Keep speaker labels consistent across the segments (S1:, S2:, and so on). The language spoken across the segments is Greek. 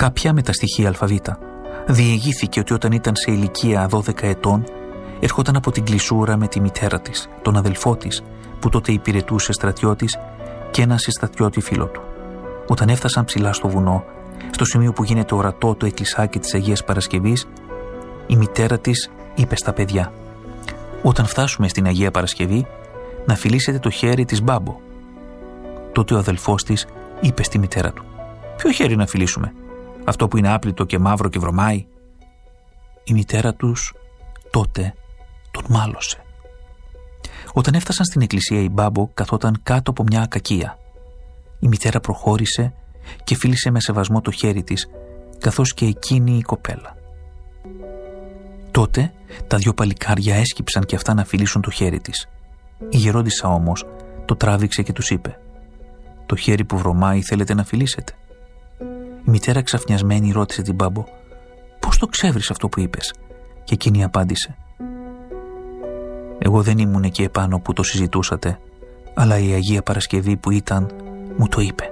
S1: Κάποια με τα στοιχεία αλφαβήτα. Διηγήθηκε ότι όταν ήταν σε ηλικία 12 ετών ερχόταν από την κλεισούρα με τη μητέρα της, τον αδελφό της που τότε υπηρετούσε στρατιώτης και έναν συστρατιώτη φίλο του. Όταν έφτασαν ψηλά στο βουνό, στο σημείο που γίνεται ορατό το εκκλησάκι της Αγίας Παρασκευής, η μητέρα της είπε στα παιδιά: «Όταν φτάσουμε στην Αγία Παρασκευή, να φιλήσετε το χέρι της Μπάμπο». Τότε ο αδελφός της είπε στη μητέρα του: «Ποιο χέρι να φιλήσουμε, αυτό που είναι άπλυτο και μαύρο και βρωμάει?» Η μητέρα τους τότε τον μάλωσε. Όταν έφτασαν στην εκκλησία, η Μπάμπο καθόταν κάτω από μια ακακία. Η μητέρα προχώρησε και φίλησε με σεβασμό το χέρι της, καθώς και εκείνη η κοπέλα. Τότε τα δυο παλικάρια έσκυψαν και αυτά να φιλήσουν το χέρι της. Η γερόντισσα όμως το τράβηξε και τους είπε: «Το χέρι που βρωμάει θέλετε να φιλήσετε?» Η μητέρα ξαφνιασμένη ρώτησε την Μπάμπο: «Πώς το ξέβρεις αυτό που είπες?» Και εκείνη απάντησε: «Εγώ δεν ήμουν εκεί επάνω που το συζητούσατε, αλλά η Αγία Παρασκευή που ήταν μου το είπε».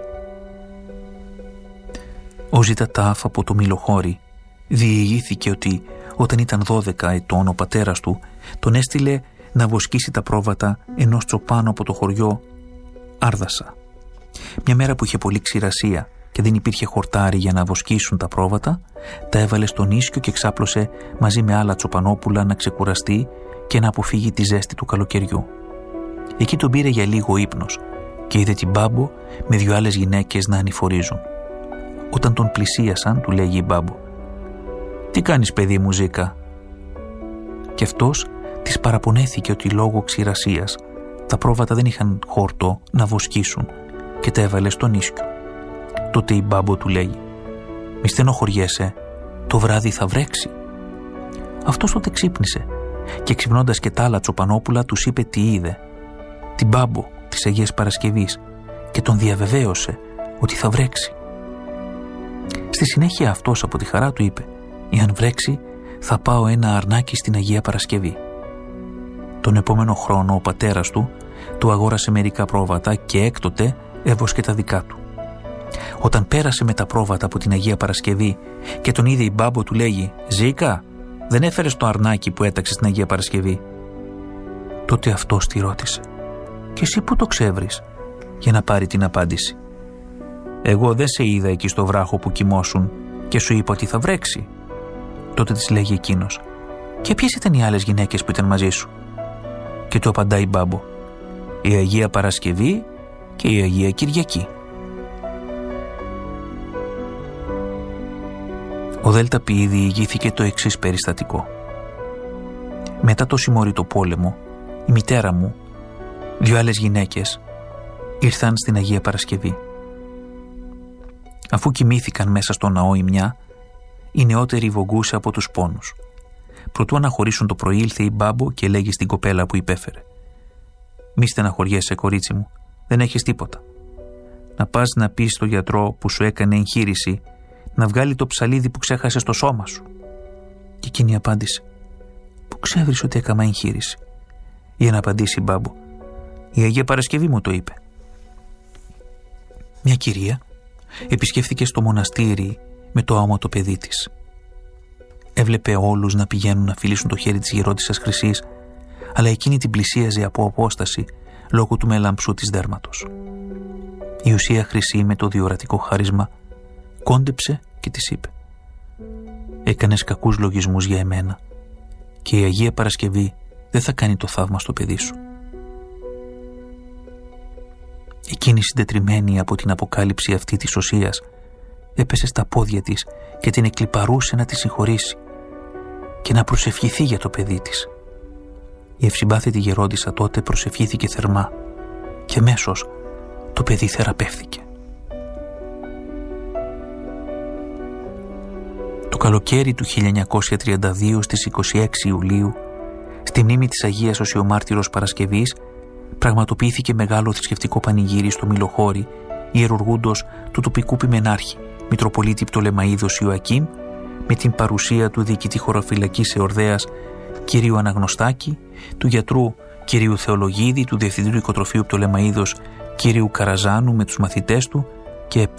S1: Ο Ζητατάφ από το Μιλοχώρι διηγήθηκε ότι όταν ήταν 12 ετών ο πατέρας του τον έστειλε να βοσκήσει τα πρόβατα ενός τσοπάνου από το χωριό Άρδασα. Μια μέρα που είχε πολύ ξηρασία και δεν υπήρχε χορτάρι για να βοσκήσουν τα πρόβατα, τα έβαλε στον ίσκιο και ξάπλωσε μαζί με άλλα τσοπανόπουλα να ξεκουραστεί και να αποφύγει τη ζέστη του καλοκαιριού. Εκεί τον πήρε για λίγο ύπνος και είδε την Μπάμπο με δυο άλλες γυναίκες να ανηφορίζουν. Όταν τον πλησίασαν, του λέγει η Μπάμπο: «Τι κάνεις, παιδί μου, Ζήκα?» Και αυτός της παραπονέθηκε ότι λόγω ξηρασίας τα πρόβατα δεν είχαν χόρτο να βοσκήσουν και τα έβαλε στον ίσκιο. Τότε η Μπάμπο του λέει: «Μη στενοχωριέσαι, το βράδυ θα βρέξει». Αυτός τότε ξύπνησε και ξυπνώντας και τα άλλα τσοπανόπουλα τους είπε τι είδε, την Μπάμπο της Αγίας Παρασκευής, και τον διαβεβαίωσε ότι θα βρέξει. Στη συνέχεια αυτός από τη χαρά του είπε: «Εάν βρέξει θα πάω ένα αρνάκι στην Αγία Παρασκευή». Τον επόμενο χρόνο ο πατέρας του αγόρασε μερικά πρόβατα και έκτοτε έβοσκε τα δικά του. Όταν πέρασε με τα πρόβατα από την Αγία Παρασκευή και τον είδε η Μπάμπο, του λέγει: «Ζήκα, δεν έφερες το αρνάκι που έταξες στην Αγία Παρασκευή?» Τότε αυτός τη ρώτησε: «Και εσύ πού το ξέβρεις?» για να πάρει την απάντηση. «Εγώ δεν σε είδα εκεί στο βράχο που κοιμώσουν και σου είπα ότι θα βρέξει». Τότε της λέγει εκείνος: «Και ποιες ήταν οι άλλες γυναίκες που ήταν μαζί σου?» Και του απαντάει η Μπάμπο: «Η Αγία Παρασκευή και η Αγία Κυριακή». Ο Δέλτα Ποιή διηγήθηκε το εξής περιστατικό. Μετά το συμμορήτο πόλεμο, η μητέρα μου, δυο άλλες γυναίκες, ήρθαν στην Αγία Παρασκευή. Αφού κοιμήθηκαν μέσα στο ναό η μια, η νεότερη βογκούσε από τους πόνους. Προτού αναχωρήσουν το πρωί, ήλθε η Μπάμπο και λέγει στην κοπέλα που υπέφερε: «Μη στεναχωριέσαι, κορίτσι μου, δεν έχεις τίποτα. Να πας να πεις στον γιατρό που σου έκανε εγχείρηση να βγάλει το ψαλίδι που ξέχασε στο σώμα σου». Και εκείνη απάντησε: «Πού ξέβρεις ότι έκαμα εγχείρηση?» Για να απαντήσει η Μπάμπο: «Η Αγία Παρασκευή μου το είπε». Μια κυρία επισκέφθηκε στο μοναστήρι με το άωμα το παιδί της. Έβλεπε όλους να πηγαίνουν να φιλήσουν το χέρι της γερόντισσας Χρυσής, αλλά εκείνη την πλησίαζε από απόσταση λόγω του μελαμψού της δέρματος. Η Ουσία Χρυσή με το διορατικό χάρισμα κόντεψε και της είπε: «Έκανες κακούς λογισμούς για εμένα και η Αγία Παρασκευή δεν θα κάνει το θαύμα στο παιδί σου». Εκείνη, συντετριμμένη από την αποκάλυψη αυτή της Οσίας, έπεσε στα πόδια της και την εκλιπαρούσε να τη συγχωρήσει και να προσευχηθεί για το παιδί της. Η ευσυμπάθητη γερόντισσα τότε προσευχήθηκε θερμά και αμέσως το παιδί θεραπεύθηκε. Το καλοκαίρι του 1932, στις 26 Ιουλίου, στη μνήμη της Αγίας Οσιομάρτυρος Παρασκευής, πραγματοποιήθηκε μεγάλο θρησκευτικό πανηγύρι στο Μιλοχώρι, ιερουργούντος του τοπικού ποιμενάρχη, Μητροπολίτη Πτολεμαΐδος Ιωακήμ, με την παρουσία του διοικητή χωροφυλακής Εορδαίας κ. Αναγνωστάκη, του γιατρού κ. Θεολογίδη, του διευθυντή του οικοτροφείου Πτολεμαΐδος κ. Καραζάνου με τους μαθητές του και